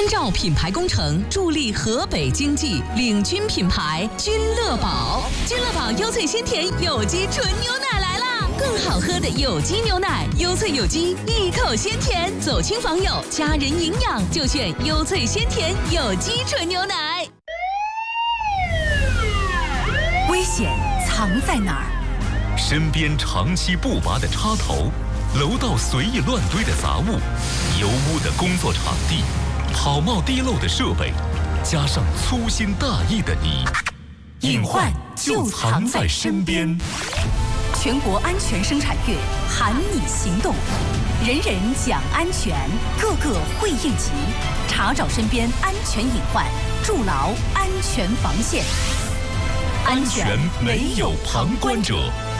千兆品牌工程助力河北经济，领军品牌君乐宝。君乐宝优萃鲜甜有机纯牛奶来啦！更好喝的有机牛奶，优萃有机，一口鲜甜。走亲访友，家人营养就选优萃鲜甜有机纯牛奶。 危险藏在哪儿？ 身边长期不拔的插头，楼道随意乱堆的杂物，油污的工作场地，跑冒滴漏的设备，加上粗心大意的你，隐患就藏在身边。 全国安全生产月喊你行动，人人讲安全，个个会应急，查找身边安全隐患，筑牢安全防线。安全没有旁观者。